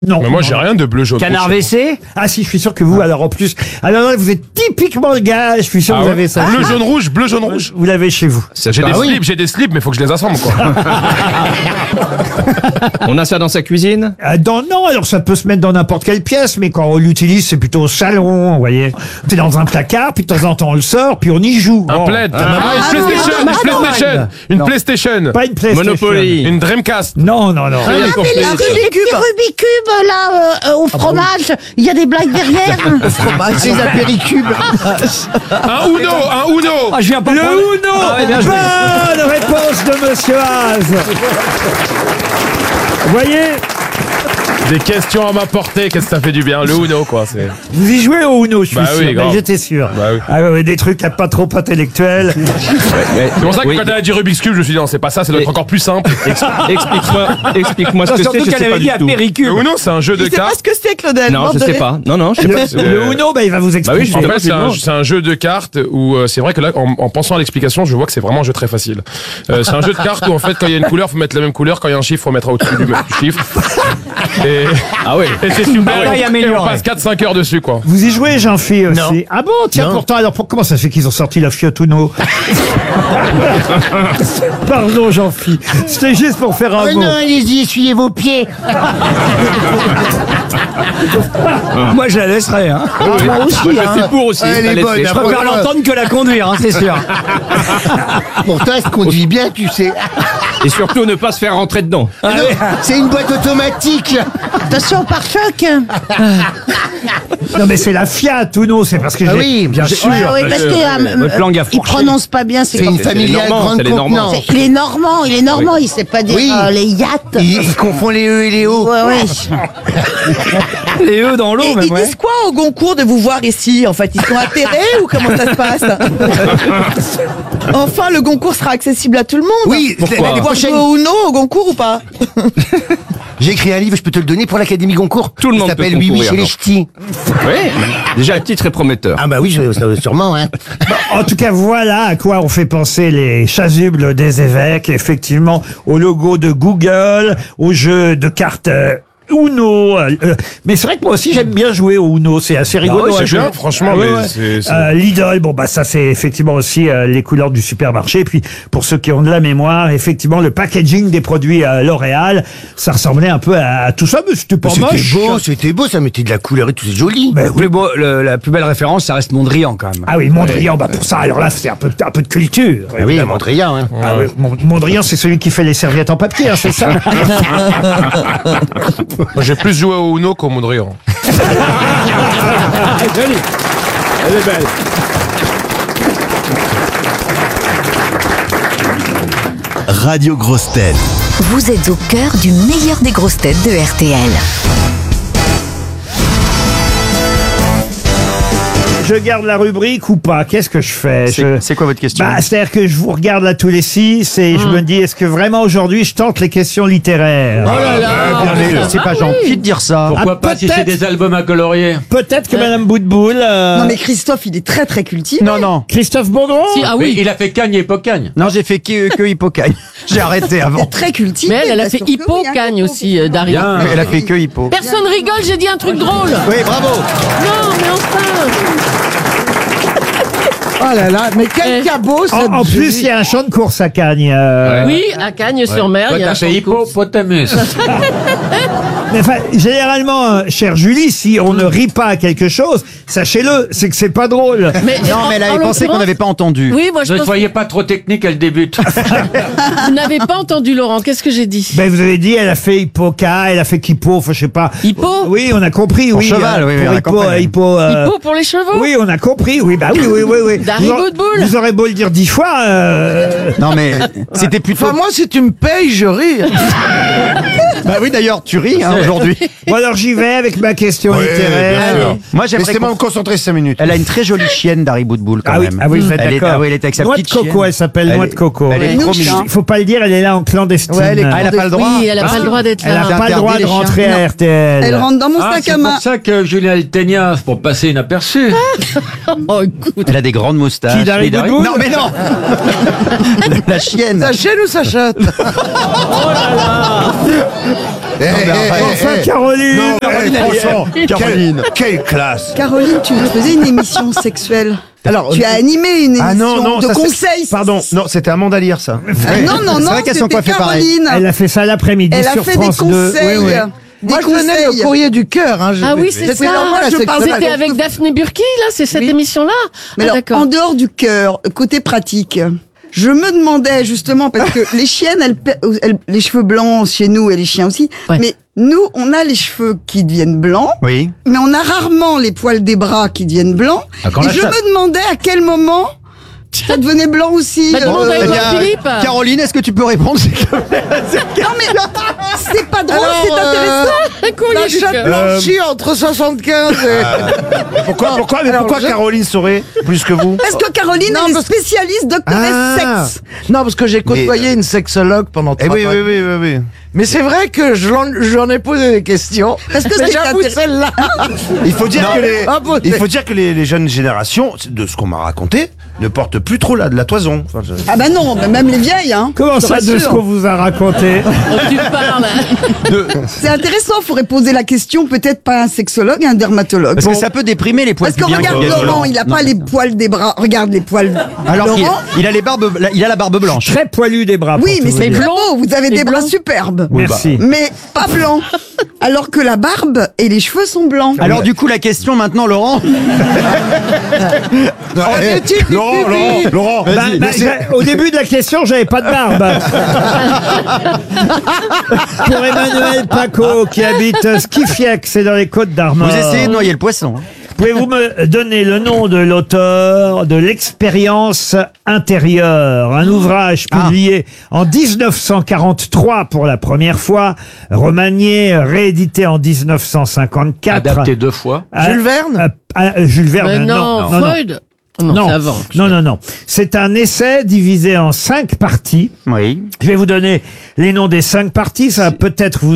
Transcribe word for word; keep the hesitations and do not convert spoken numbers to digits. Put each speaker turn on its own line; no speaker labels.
Non.
Mais moi, j'ai rien de bleu, jaune,
Canard
rouge.
W C?
Ah si, je suis sûr que vous, alors en plus... Alors là, vous êtes typiquement le gars, je suis sûr
Ah
que vous
ouais.
avez ça.
Bleu, jaune, rouge, bleu, jaune, rouge.
Vous l'avez chez vous.
J'ai des
Ah oui.
slips, j'ai des slips, mais faut que je les assemble, quoi.
On a ça dans sa cuisine?
Ah, dans, non, alors ça peut se mettre dans n'importe quelle pièce, mais quand on l'utilise, c'est plutôt au salon, vous voyez. C'est dans un placard, puis de temps en temps on le sort, puis on y joue.
Un
Oh.
plaid.
Ah,
une PlayStation,
non,
une PlayStation. Une
Non.
PlayStation.
Pas une PlayStation.
Monopoly.
Une Dreamcast.
Non, non, non.
Ah, mais les petits Rubik's Cube, là, euh, euh, au fromage, il y a des blagues derrière.
C'est la péricube.
Un Uno, un Uno.
Ah, je viens pas
Le
prendre-
Uno.
Ah ouais, bien joué.
Bonne réponse de Monsieur Haas. Vous voyez,
Des questions à ma portée, qu'est-ce que ça fait du bien. Le Uno, quoi. C'est.
vous y jouez au Uno, je suis
Bah oui,
sûr.
grave.
Mais j'étais sûr.
Bah oui.
Ah ouais, des trucs pas trop intellectuels.
C'est pour ça que
Oui.
quand elle a dit Rubik's Cube, je me suis dit non, c'est pas ça, ça doit être encore plus simple.
Explique-moi, explique-moi ce que c'est, Surtout je qu'elle sais pas avait du dit à tout. Péricube.
Le Uno, c'est un jeu de
Tu sais pas
cartes.
ce que c'est, Claudel?
Non, je sais pas. Non, non, je sais pas.
Le, le Uno, bah, il va vous
Bah oui,
expliquer.
En
justement.
fait, c'est un,
Absolument.
c'est un jeu de cartes où euh, c'est vrai que là, en, en pensant à l'explication, je vois que c'est vraiment un jeu très facile. Euh, c'est un jeu de cartes où en fait, quand il y a une couleur, faut mettre la même couleur. Quand il y a un chiffre, faut mettre au-dessus du, du chiffre. Et,
Ah oui.
et c'est super.
Ah ouais, il
et on
améliore.
passe quatre cinq heures dessus, quoi.
Vous y jouez, Jean-Phi, aussi?
Non.
Ah bon, tiens,
Non.
pourtant, alors pour- comment ça se fait qu'ils ont sorti la Fiat Uno? Pardon, Jean-Phi. C'était juste pour faire un
Oh
mot.
non, allez-y, essuyez vos pieds.
Moi, je la laisserai. Hein.
Moi aussi,
Moi, je
hein.
suis pour aussi.
Elle
la
est
laisser.
bonne,
Je
hein,
préfère
franchement.
l'entendre que la conduire, hein, c'est sûr.
Pourtant, elle se conduit bien, tu sais.
Et surtout, ne pas se faire rentrer dedans.
Non, c'est une boîte automatique.
Attention, pare-choc.
Non, mais c'est la Fiat Uno, c'est parce que
Ah
j'ai...
oui,
bien
j'ai-
sûr.
Ouais, ouais, parce que euh,
Votre langue a
il
fourché.
prononce pas bien.
C'est une
comme-
familiale
normand,
grande
c'est les Normands.
contenance.
Il est normand, il est normand, il sait pas dire
Oui.
euh, les yachts.
Il, il confond les E et les O.
Ouais, ouais.
Les œufs dans l'eau,
Et
même.
ils
ouais.
disent quoi au Goncourt de vous voir ici? En fait, ils sont atterrés ou comment ça se passe? Enfin, le Goncourt sera accessible à tout le monde.
Oui,
Pourquoi
l'année
Allez voir
prochaine-
jouer au Uno au Goncourt ou pas?
J'ai écrit un livre, je peux te le donner pour l'Académie Goncourt.
Tout le monde
Il s'appelle
peut
Oui, oui,
concourir,
chez les
non.
ch'tis.
Oui, déjà le titre est prometteur.
Ah bah oui, je- ça, sûrement, hein.
En tout cas, voilà à quoi ont fait penser les chasubles des évêques, effectivement, au logo de Google, au jeu de cartes euh, Uno. euh, euh, mais c'est vrai que moi aussi, j'aime bien jouer au Uno, c'est assez rigolo.
ouais,
à
c'est
jouer.
bien, franchement,
Ah ouais,
mais
ouais.
c'est- c'est-
Euh, Lidl, bon bah ça c'est effectivement aussi euh, les couleurs du supermarché. Et puis pour ceux qui ont de la mémoire, effectivement le packaging des produits euh, L'Oréal, ça ressemblait un peu à, à tout ça, mais c'était pas
C'était
moche.
beau, c'était beau, ça mettait de la couleur et tout, c'est joli.
Ben
Le plus beau, le- la plus belle référence, ça reste Mondrian quand même.
Ah oui, Mondrian, bah pour ça, alors là c'est un peu, un peu de culture.
Ah oui,
évidemment.
Mondrian, hein.
Ah oui, Mon- Mondrian, c'est celui qui fait les serviettes en papier, hein, c'est ça?
Moi, j'ai plus joué au Uno qu'au Mondrian.
Jolie. Elle est belle.
Radio Grosse Tête.
Vous êtes au cœur du meilleur des grosses têtes de R T L.
Je garde la rubrique ou pas? Qu'est-ce que je fais? Je-
C'est c'est quoi votre question?
Bah, c'est-à-dire que je vous regarde là tous les six et je me dis, est-ce que vraiment aujourd'hui je tente les questions littéraires?
C'est pas gentil de dire ça.
Pourquoi pas si c'est des
albums à colorier?
Peut-être que Madame Boutboul... euh,
Non mais Christophe, il est très très cultivé.
Non, non.
Christophe Beaugrand?
Ah oui. Il a fait Cagne et Pocagne.
Non, j'ai fait que, que Hippocagne. J'ai arrêté
Il
avant.
est très cultivé.
Mais elle, elle a
bien
fait
sûr que oui, hein.
Hippo-Cagne aussi, euh, Daria.
Bien.
Elle a fait que Hippo.
Personne rigole, j'ai dit un truc drôle.
Oui, bravo.
Non, mais enfin.
Oh là là, mais quel
Eh.
cabot ça.
En, en plus, il y a un champ de course à Cagnes. euh,
Oui, à Cagnes-sur-Mer, il y a un champ de course.
Hippopotamus.
Mais enfin, généralement, euh, chère Julie, si on ne rit pas à quelque chose, sachez-le, c'est que c'est pas drôle.
Mais,
Non, mais elle avait pensé qu'on n'avait pas entendu.
Oui, moi je
Ne
pense
soyez pas trop technique, elle débute.
que vous n'avez pas entendu, Laurent. Qu'est-ce que j'ai dit?
Ben, vous avez dit, elle a fait hippoca, elle a fait hippo, enfin, je sais pas.
Hippo
Oui, on a compris,
Pour
oui.
cheval,
euh,
oui, oui,
pour
on a
hippo,
compris.
euh, hippo, euh,
Hippo pour les chevaux?
Oui, on a compris, oui, bah oui, oui, oui, oui.
Dari
Vous, aurez-
Boudboul.
vous aurez beau le dire dix fois, euh,
Non, mais c'était plutôt.
Enfin, moi, si tu me payes, je ris.
Bah oui, d'ailleurs, tu ris hein, aujourd'hui.
Bon, alors j'y vais avec ma question
Ouais,
littéraire.
bien sûr.
Moi, j'aimerais.
Laissez-moi
qu'on-
me concentrer cinq minutes.
Elle a une très jolie chienne, Dari Boudboul, quand
Ah oui,
même.
ah oui, vous êtes
Elle est-
d'accord.
ah oui, elle est avec sa
Noix de
petite
coco,
chienne.
elle s'appelle
Elle
Noix
est-
de coco.
Elle est
Nous,
trop
je-
mignonne.
Il faut pas le dire, elle est là en clandestine.
Ouais, elle est
Ah, elle a pas le droit.
Oui, elle a pas le droit d'être
Elle
là.
n'a pas le
interdit,
droit de
les chiens.
rentrer à R T L.
Elle rentre dans mon
Ah,
sac
c'est
à main.
pour ça que Julien Altegna, c'est pour passer inaperçu.
Oh, écoute.
Elle a des grandes moustaches.
Qui, Dari
Et Dari-
Boudboul
Non, mais non. La chienne.
Sa chaîne ou sa chatte?
Eh, eh,
Enfin,
eh, eh.
Caroline.
Non, eh, franchement,
Caroline.
Quelle, quelle classe.
Caroline, tu faisais une émission sexuelle.
Alors,
Tu as animé une émission
Ah non, non,
de
ça, c'est-
conseils.
Pardon, non, c'était Amanda Lear, ça.
Ah, non, non, non, c'était Caroline.
Elle a fait ça l'après-midi
Elle a
sur
fait des
France deux.
conseils.
Oui, oui.
Des
Moi, je connais le
conseils.
courrier du cœur. Hein, je-
Ah oui, c'est
C'était
ça.
normal,
je
c'est
parle-
que-
C'était avec Daphné Burki, là, c'est cette
Oui.
émission-là.
Mais
Ah,
alors,
d'accord.
en dehors du cœur, côté pratique, je me demandais justement, parce que les chiennes, elles, pe- elles- les cheveux blancs chez nous et les chiens aussi,
Ouais.
mais nous, on a les cheveux qui deviennent blancs,
Oui.
mais on a rarement les poils des bras qui deviennent blancs.
Ah, quand
et
la
je
chasse-
me demandais à quel moment ça devenait blanc aussi.
Bah, demande à
euh,
Edouard
bien,
Philippe.
Caroline, est-ce que tu peux répondre s'il te plaît
Non mais c'est pas drôle,
Alors,
c'est intéressant.
Un courrier
La
du
chatte
cœur.
blanchie entre soixante-quinze et...
Pourquoi, pourquoi, mais
Alors,
pourquoi
je-
Caroline saurait plus que vous
Parce que Caroline,
Non,
elle est
parce-
spécialiste doctoresse
Ah.
sexe.
Non, parce que j'ai côtoyé une sexologue pendant
Eh
trois
oui,
ans.
oui, oui, oui, oui.
Mais c'est vrai que je l'en- je lui en ai posé des questions.
Parce que
Mais
c'est
j'avoue,
intéressant.
celle-là...
Il faut dire
Non.
que les,
Ah, bon,
il
c'est-
faut dire que les, les jeunes générations, de ce qu'on m'a raconté, ne portent plus trop la, de la toison. Enfin, je-
Ah bah non, mais même les vieilles, hein.
Comment
Je te
ça, de ce
rassure.
qu'on vous a raconté?
Oh, tu parles.
C'est intéressant, faudrait poser la question peut-être pas à un sexologue, à un dermatologue.
Parce
Bon.
que ça peut déprimer les poils
Parce que
pubiens
regarde
qui viennent
Laurent,
blancs.
il a pas les poils des bras. Regarde les poils.
Alors qu'il
Laurent,
il a les barbes, la- il a la barbe blanche.
Très poilu des bras.
oui,
pour
mais
tout vous
c'est
dire.
très beau. Vous avez
Et
des bras
blanc.
superbes.
Merci.
Mais pas blancs. Alors que la barbe et les cheveux sont blancs.
Alors du coup, la question maintenant, Laurent.
Eh,
Laurent, Laurent, Laurent.
Bah, bah, j'ai- au début de la question, j'avais pas de barbe. Pour Emmanuel Paco, qui habite Skifiec, c'est dans les Côtes d'Armor.
Vous essayez de noyer le poisson. hein.
Pouvez-vous me donner le nom de l'auteur de L'expérience intérieure, un ouvrage publié en dix-neuf cent quarante-trois pour la première fois, remanié, réédité en dix-neuf cent cinquante-quatre.
Adapté deux fois.
Ah,
Jules Verne
ah, ah, Jules Verne,
Mais
non.
non,
non, non.
Freud. Non,
Non,
c'est avant.
non, non, non. C'est un essai divisé en cinq parties.
Oui.
Je vais vous donner les noms des cinq parties. Ça va peut-être vous